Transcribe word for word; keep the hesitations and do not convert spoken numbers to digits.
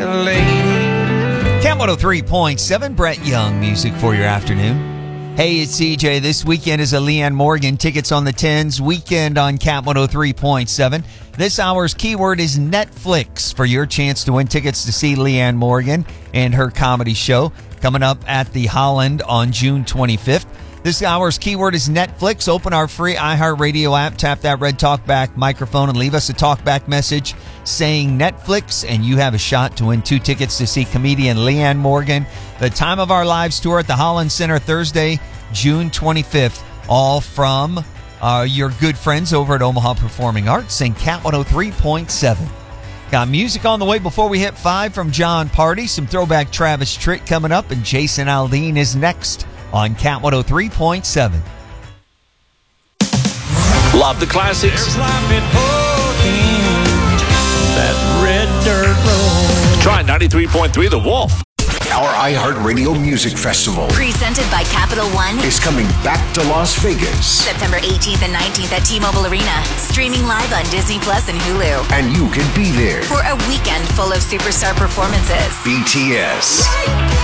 Camp one oh three point seven, Brett Young music for your afternoon. Hey, it's C J. This weekend is a Leanne Morgan Tickets on the Tens weekend on Camp one oh three point seven. This hour's keyword is Netflix for your chance to win tickets to see Leanne Morgan and her comedy show coming up at the Holland on June twenty-fifth. This hour's keyword is Netflix. Open our free iHeartRadio app, tap that red TalkBack microphone, and leave us a TalkBack message saying Netflix, and you have a shot to win two tickets to see comedian Leanne Morgan. The Time of Our Lives tour at the Holland Center Thursday, June twenty-fifth, all from uh, your good friends over at Omaha Performing Arts and Cat one oh three point seven. Got music on the way before we hit five from John Party, some throwback Travis Tritt coming up, and Jason Aldean is next on Cat one oh three point seven. Love the classics. There's life in Portland, that red dirt road. Try ninety-three point three The Wolf. Our iHeartRadio Music Festival, presented by Capital One, is coming back to Las Vegas. September eighteenth and nineteenth at T-Mobile Arena. Streaming live on Disney Plus and Hulu. And you can be there For a weekend full of superstar performances. B T S,